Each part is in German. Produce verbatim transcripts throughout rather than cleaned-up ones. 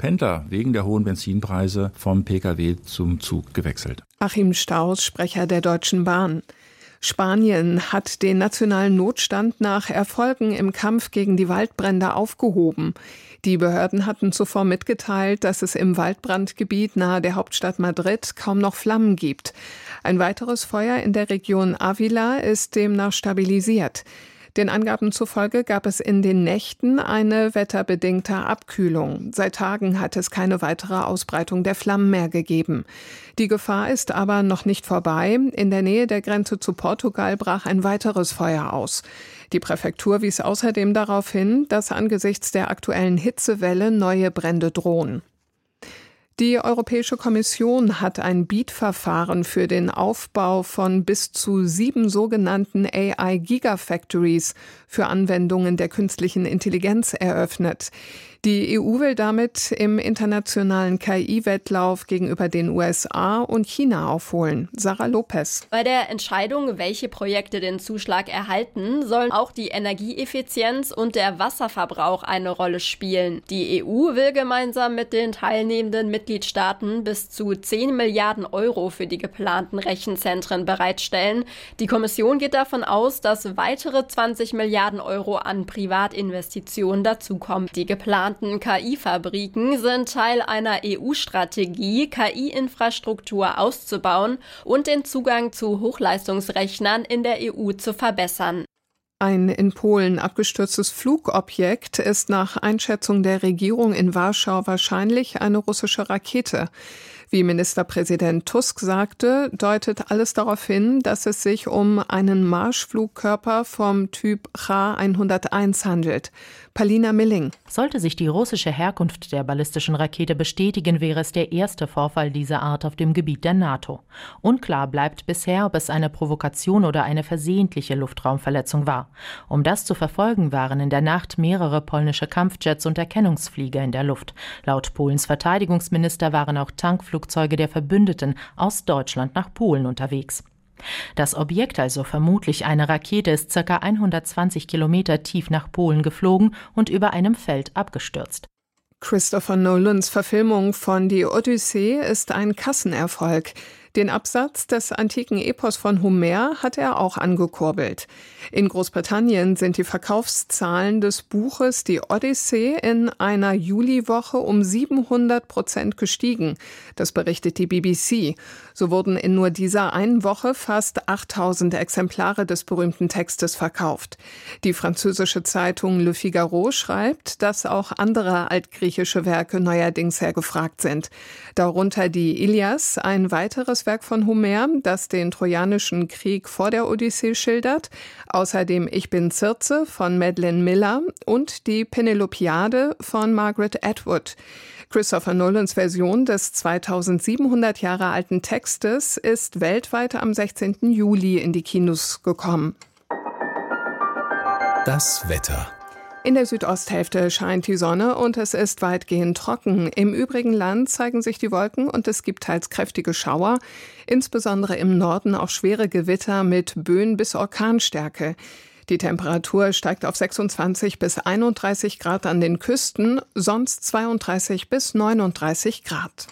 Pendler wegen der hohen Benzinpreise vom Pkw zum Zug gewechselt. Achim Staus, Sprecher der Deutschen Bahn. Spanien hat den nationalen Notstand nach Erfolgen im Kampf gegen die Waldbrände aufgehoben. Die Behörden hatten zuvor mitgeteilt, dass es im Waldbrandgebiet nahe der Hauptstadt Madrid kaum noch Flammen gibt. Ein weiteres Feuer in der Region Ávila ist demnach stabilisiert. Den Angaben zufolge gab es in den Nächten eine wetterbedingte Abkühlung. Seit Tagen hat es keine weitere Ausbreitung der Flammen mehr gegeben. Die Gefahr ist aber noch nicht vorbei. In der Nähe der Grenze zu Portugal brach ein weiteres Feuer aus. Die Präfektur wies außerdem darauf hin, dass angesichts der aktuellen Hitzewelle neue Brände drohen. Die Europäische Kommission hat ein Bietverfahren für den Aufbau von bis zu sieben sogenannten A I-Gigafactories für Anwendungen der künstlichen Intelligenz eröffnet. Die E U will damit im internationalen K I-Wettlauf gegenüber den U S A und China aufholen. Sarah Lopez. Bei der Entscheidung, welche Projekte den Zuschlag erhalten, sollen auch die Energieeffizienz und der Wasserverbrauch eine Rolle spielen. Die E U will gemeinsam mit den teilnehmenden Mitgliedstaaten bis zu zehn Milliarden Euro für die geplanten Rechenzentren bereitstellen. Die Kommission geht davon aus, dass weitere zwanzig Milliarden Euro an Privatinvestitionen dazukommen. Die geplanten K I-Fabriken sind Teil einer E U-Strategie, K I-Infrastruktur auszubauen und den Zugang zu Hochleistungsrechnern in der E U zu verbessern. Ein in Polen abgestürztes Flugobjekt ist nach Einschätzung der Regierung in Warschau wahrscheinlich eine russische Rakete. Wie Ministerpräsident Tusk sagte, deutet alles darauf hin, dass es sich um einen Marschflugkörper vom Typ Cha hunderteins handelt. Palina Milling. Sollte sich die russische Herkunft der ballistischen Rakete bestätigen, wäre es der erste Vorfall dieser Art auf dem Gebiet der NATO. Unklar bleibt bisher, ob es eine Provokation oder eine versehentliche Luftraumverletzung war. Um das zu verfolgen, waren in der Nacht mehrere polnische Kampfjets und Erkennungsflieger in der Luft. Laut Polens Verteidigungsminister waren auch Tankflugzeuge der Verbündeten aus Deutschland nach Polen unterwegs. Das Objekt, also vermutlich eine Rakete, ist ca. hundertzwanzig Kilometer tief nach Polen geflogen und über einem Feld abgestürzt. Christopher Nolans Verfilmung von Die Odyssee ist ein Kassenerfolg. Den Absatz des antiken Epos von Homer hat er auch angekurbelt. In Großbritannien sind die Verkaufszahlen des Buches Die Odyssee in einer Juliwoche um siebenhundert Prozent gestiegen. Das berichtet die B B C. So wurden in nur dieser einen Woche fast achttausend Exemplare des berühmten Textes verkauft. Die französische Zeitung Le Figaro schreibt, dass auch andere altgriechische Werke neuerdings sehr gefragt sind. Darunter die Ilias, ein weiteres Werk von Homer, das den Trojanischen Krieg vor der Odyssee schildert. Außerdem Ich bin Circe von Madeline Miller und die Penelopiade von Margaret Atwood. Christopher Nolans Version des zweitausendsiebenhundert Jahre alten Textes ist weltweit am sechzehnten Juli in die Kinos gekommen. Das Wetter. In der Südosthälfte scheint die Sonne und es ist weitgehend trocken. Im übrigen Land zeigen sich die Wolken und es gibt teils kräftige Schauer, insbesondere im Norden auch schwere Gewitter mit Böen bis Orkanstärke. Die Temperatur steigt auf sechsundzwanzig bis einunddreißig Grad an den Küsten, sonst zweiunddreißig bis neununddreißig Grad.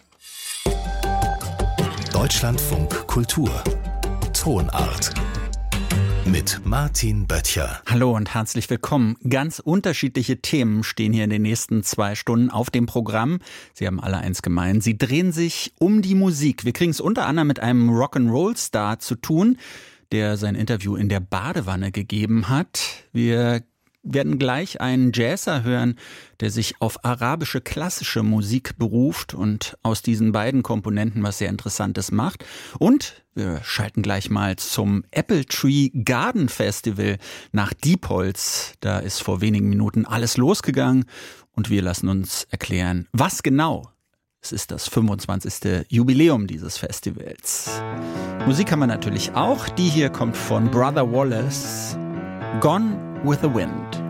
Deutschlandfunk Kultur. Tonart. Mit Martin Böttcher. Hallo und herzlich willkommen. Ganz unterschiedliche Themen stehen hier in den nächsten zwei Stunden auf dem Programm. Sie haben alle eins gemein. Sie drehen sich um die Musik. Wir kriegen es unter anderem mit einem Rock'n'Roll-Star zu tun, der sein Interview in der Badewanne gegeben hat. Wir werden gleich einen Jazzer hören, der sich auf arabische klassische Musik beruft und aus diesen beiden Komponenten was sehr Interessantes macht. Und wir schalten gleich mal zum Apple Tree Garden Festival nach Diepholz. Da ist vor wenigen Minuten alles losgegangen und wir lassen uns erklären, was genau. Es ist das fünfundzwanzigste Jubiläum dieses Festivals. Musik haben wir natürlich auch. Die hier kommt von Brother Wallace, Gone with the Wind.